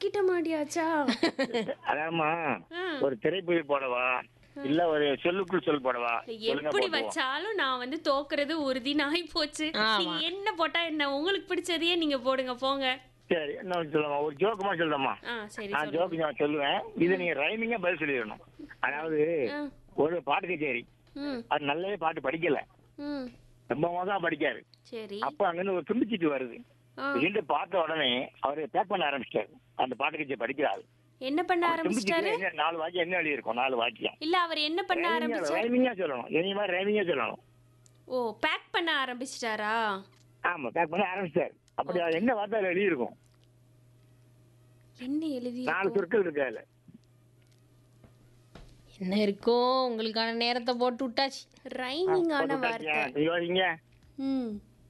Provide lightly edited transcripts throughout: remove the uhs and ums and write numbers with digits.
தூக்கிட்ட மாட்டியாச்சா? அதாம்மா, ஆ. ஒரு திரைப்புயல் போடவா இல்ல ஒரு சொல்லுக்குள் சொல் போடவா? சொல்லுங்க எப்படி போட்டுருவோம். வச்சாலும் நான் வந்து தோக்குறது உறுதின்னு ஆகி போச்சு. ஆமா. நீங்க என்ன போட்டா என்ன? உங்களுக்கு பிடிச்சதையே நீங்க போடுங்க போங்க. சரி, என்ன சொல்லுமா, ஒரு ஜோக்குமா சொல்றேம்மா. சரி நான் சொல்லுங்க. ஜோக்கு நான் சொல்லுவேன், இது நீங்க ரைமிங்கா பதில் சொல்லிடணும். அதாவது ஆ. ஒரு பாட்டு கச்சேரி, ம் அது நல்லாவே பாட்டு படிக்கல, ம் ரொம்ப மோசமா படிக்காரு. சரி. அப்ப அங்கிருந்து ஒரு துண்டிச்சிட்டு வருது. ஆ. ரெண்டு பார்த்த உடனே அவரு பேக் பண்ண ஆரம்பிச்சிட்டாரு. அந்த பாட்டு கச்சேரி படிக்கிறாரு. என்ன பண்ண ஆரம்பிச்சிட்டாரு? நாலு வாக்கியம் என்ன எழுதி இருக்கும்? 4 வாக்கியம். இல்ல அவர் என்ன பண்ண ஆரம்பிச்சாரு? ரைமிங்கா சொல்லணும், இனி மாதிரி ரைமிங்கா சொல்லணும். ஓ, பேக் பண்ண ஆரம்பிச்சிட்டாரா? ஆமா, பேக் பண்ண ஆரம்பிச்சாரு. அப்படி அது என்ன வார்த்தை அதுல எழுதி இருக்கும்? என்ன எழுதி 4 சொற்கள் இருக்கு அதுல. என்ன இருக்கோ உங்களுக்கான நேரத்தை போட்டு விட்டாச்சு. ரைமிங்கான வார்த்தை. யோசிங்க. ம்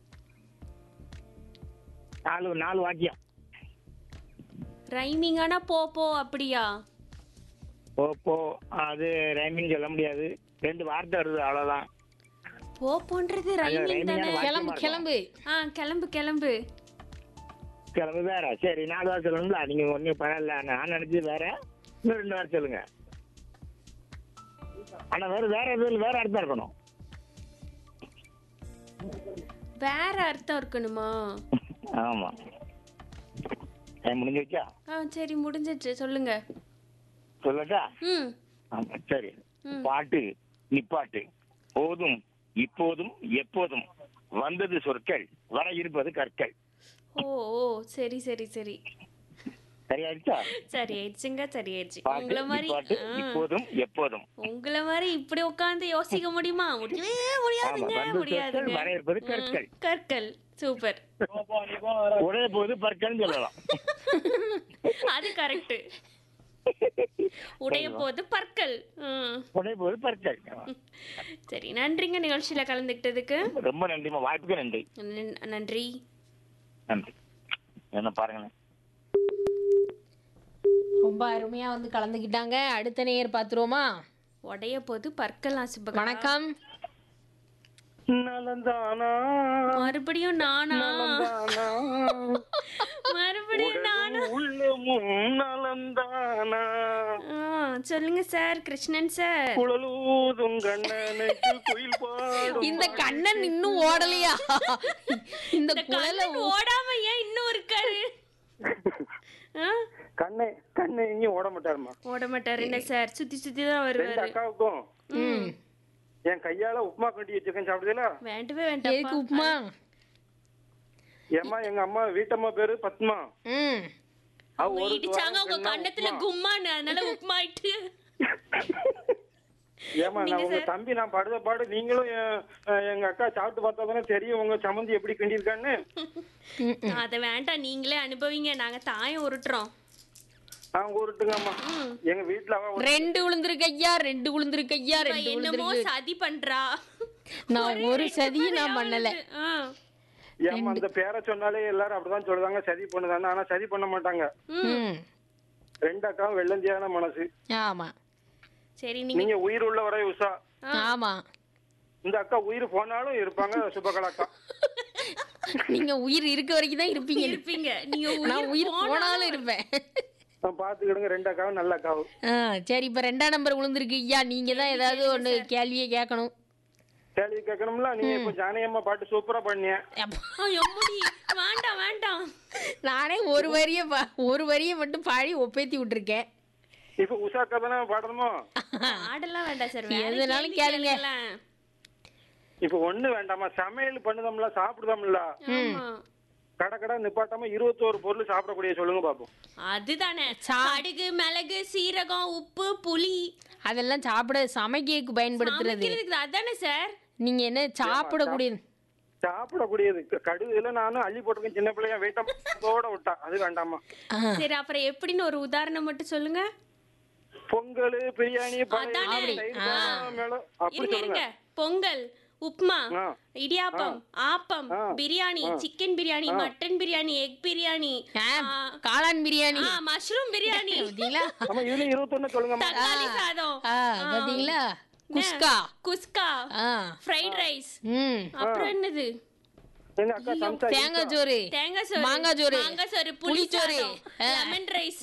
4 வாக்கியம். ரைமிங்கான போ போ அப்படியா? போ அது ரைமிங் சொல்ல முடியாது. 2 வார்த்தை வருது, அவ்வளவுதான். போ போன்றது ரைமிங் ரைமிங்கான தானே. வார்த்தை. கிளம்பு கிளம்பு. கிளம்பு கிளம்பு. கிளம்பு வேற. சரி, 4 வார்த்தை சொல்லணும்ல, நீங்க ஒண்ணு பரவாயில்ல, நான் நினைச்சு வேற. இன்னும் 2 வார்த்தை சொல்லுங்க. ஆனா வேற எதுவும் வேற அர்த்தம் இருக்கணும். வேற அர்த்தம் இருக்கணுமா? ஆமா. முடிஞ்சு வச்சா சரி முடிஞ்சிச்சு, சொல்லுங்க. சொல்லட்டா? ம் ஆமா, சரி. ம். பாட்டு நிப்பாட்டு, போதும் இப்போதும் எப்போதும், வந்தது சொற்கள், வர இருப்பது கற்கள். ஓ ஓ சரி சரி சரி சரியாயிடுச்சா? சரி ஆயிடுச்சுங்க, சரி ஆயிடுச்சு. பாட்டு உங்களை மாதிரி நிப்பாட்டு, இப்போதும் எப்போதும். உங்களை மாதிரி இப்படி உட்காந்து யோசிக்க முடியுமா? முடியவே முடியாதுங்க, ஆமா, வந்து முடியாதுங்க. சொற்கள், வர இருப்பது கற்கள். கற்கள். சூப்பர். ஒரே போது பற்கள் சொல்லலாம். அது கரெக்ட். உடைய போது பற்கள். ஒரே போது பற்கள். சரி, நன்றிங்க நிகழ்ச்சியில கலந்துக்கிட்டதுக்கு. ரொம்ப நன்றிமா, வாய்ப்புக்கு நன்றி. நன்றி. நன்றி. என்ன பாருங்க, ரொம்ப அருமையா வந்து கலந்துக்கிட்டாங்க. அடுத்த நேயர் பார்த்துருவோமா? உடைய போது பற்கள் ஆசிப்பா. வணக்கம். நலந்தானா மறுபடியும் நானா? நலந்தானா மறுபடியும் நானா? உள்ளமும் நலந்தானா சொல்லுங்க சார், கிருஷ்ணன் சார். குழலூதும் கண்ணனுக்கு குயில் பாடும். இந்த கண்ணன் இன்னும் ஓடலையா? இந்த குழல கண்ணன் ஓடாம ஏன் இன்னும் இருக்காரு? கண்ணை எங்கேயும் ஓட மாட்டாருமா. ஓட மாட்டாரு என்ன சார்? சுத்தி சுத்தி தான் 2 வருவாரு. அக்காவுக்கும் என் கையால உப்புமா கட்டி வச்சிருக்கேன், சாப்பிடுதா? வேண்டவே எதுக்கு வேண்டாம். உப்புமா? ஏமா, எங்க அம்மா வீட்டம்மா பேரு பத்மா. ம் அவங்க இடிச்சாங்க உங்க கண்ணத்துல கும்மான்னு, அதனால உப்புமா ஆயிட்டு. ஏமா, நான் உங்க தம்பி, நான் படுத பாடு, நீங்களும் எங்க அக்கா சாப்பிட்டு பார்த்தா தானே தெரியும் உங்க சம்மந்தி எப்படி கிண்டிருக்கான்னு. அத வேண்டாம், நீங்களே அனுபவிங்க, நாங்க தாயம் உருட்டுறோம். அவங்க உருட்டுங்கம்மா. எங்க வீட்டுல அவ 2 விழுந்திருக்கு ஐயா, 2 விழுந்திருக்கு ஐயா, 2 என்னமோ விழுந்திருக்கு. சதி பண்றா. நான் ஒரு சதியும் நான் பண்ணல. ஏமா, அந்த பேரை சொன்னாலே எல்லாரும் அப்படிதான் சொல்றாங்க, சதி பண்ணுதானே. ஆனா சதி பண்ண மாட்டாங்க. ம் 2 அக்காவும் வெள்ளந்தியான மனசு. ஆமா சரி, நீங்க உயிர் உள்ள வரை உஷா. ஆமா. இந்த அக்கா உயிர் போனாலும் இருப்பாங்க, சுபகலா அக்கா. நீங்க உயிர் இருக்க வரைக்கும் தான் இருப்பீங்க. இருப்பீங்க நீங்க. நான் உயிர் போனாலும் இருப்பேன். பாத்துக்கிடுங்க, 2 அக்காவும் நல்ல அக்காவும். சரி, இப்ப 2ஆம் நம்பர் விழுந்திருக்கு ஐயா. நீங்க தான் ஏதாவது ஒண்ணு கேள்வியை கேட்கணும். கேள்வி கேட்கணும்ல. நீங்க இப்ப ஜானகியம்மா பாட்டு சூப்பரா பண்ணிய. வேண்டாம் வேண்டாம், நானே ஒரு வரிய மட்டும் பாடி ஒப்பேத்தி விட்டுருக்கேன். இப்ப உஷா அக்கா தானே பாடணுமோ? ஆடெல்லாம் வேண்டாம் சார், எதுனாலும் கேளுங்க. இப்ப ஒண்ணு வேண்டாமா, சமையல் பண்ணுதோம்ல, சாப்பிடுதோம்ல, கடை நிப்பாட்டாம 21 பொருள் சாப்பிடக்கூடிய சொல்லுங்க பாப்போம். அதுதானே, கடுகு, மிளகு, சீரகம், உப்பு, புளி, அதெல்லாம் சமைக்க பயன்படுத்துறது. அதானே சார்? நீங்க என்ன சாப்பிடக்கூடியது? சாப்பிடக்கூடியது கடுகுல நானும் அள்ளி போட்டிருக்கேன், சின்ன பிள்ளைய வெயிட்டோட விட்டா, அது வேண்டாமா? சரி, அப்புறம் எப்படின்னு ஒரு உதாரணம் மட்டும் சொல்லுங்க. Pongal, biryani, Pongal, upma, idiyappam, appam, biryani, chicken biryani, mutton biryani, egg biryani, காளான் பிரியாணி, மஷ்ரூம் பிரியாணி, 21 சொல்லுங்க. தக்காளி சாதம், பாத்தீங்களா? குஸ்கா, ஃப்ரைட் ரைஸ், அப்புறம் என்னது? தேங்காய் சோறு, மாங்காய் சோறு, புளி சோறு, லெமன் ரைஸ்,